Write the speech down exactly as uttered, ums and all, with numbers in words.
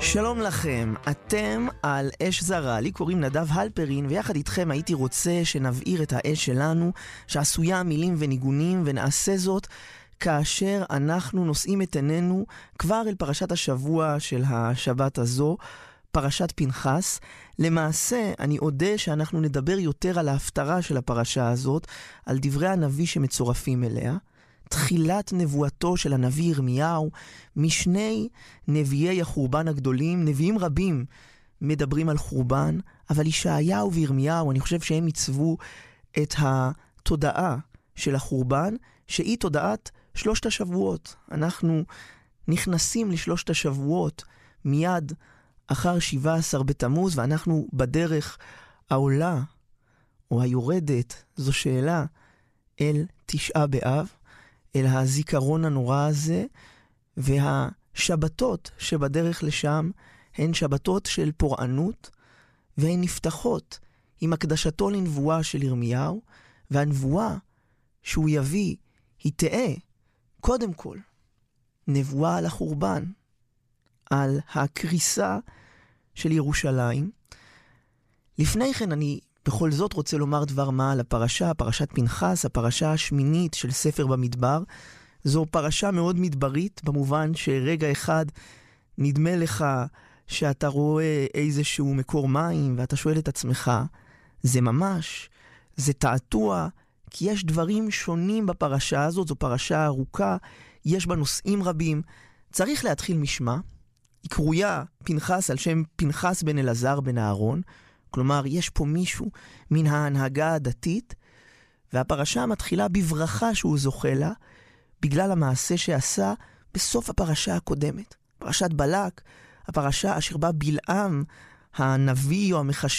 שלום לכם, אתם על אש זרה, לי קוראים נדב הלפרין, ויחד איתכם הייתי רוצה שנבעיר את האש שלנו, שעשויה מילים וניגונים, ונעשה זאת כאשר אנחנו נושאים את עינינו כבר אל פרשת השבוע של השבת הזו, פרשת פנחס. למעשה, אני יודע שאנחנו נדבר יותר על ההפטרה של הפרשה הזאת, על דברי הנביא שמצורפים אליה, תחילת נבואתו של הנביא ירמיהו, משני נביאי החורבן הגדולים. נביאים רבים מדברים על חורבן, אבל ישעיהו וירמיהו, אני חושב שהם עיצבו את התודעה של החורבן, שהיא תודעת שלושת השבועות. אנחנו נכנסים לשלושת השבועות מיד אחר שבעה עשר בתמוז, ואנחנו בדרך העולה או היורדת, זו שאלה, אל תשעה באב, אל הזיכרון הנורא הזה, והשבתות שבדרך לשם הן שבתות של פורענות, והן נפתחות עם הקדשתו לנבואה של ירמיהו, והנבואה שהוא יביא היא תאה קודם כל נבואה על החורבן, על הקריסה של ירושלים. לפני כן אני בכל זאת רוצה לומר דבר מה על הפרשה, פרשת פנחס, הפרשה השמינית של ספר במדבר. זו פרשה מאוד מדברית, במובן שרגע אחד נדמה לך שאתה רואה איזשהו מקור מים, ואתה שואל את עצמך, זה ממש, זה תעתוע, כי יש דברים שונים בפרשה הזאת, זו פרשה ארוכה, יש בה נושאים רבים. צריך להתחיל משמה, היא קרויה פנחס על שם פנחס בן אלעזר בן אהרון, כלומר, יש פה מישהו מן ההנהגה הדתית, והפרשה מתחילה בברכה שהוא זוכה לה, בגלל המעשה שעשה בסוף הפרשה הקודמת. פרשת בלק, הפרשה אשר בה בלעם, הנביא או המחשב,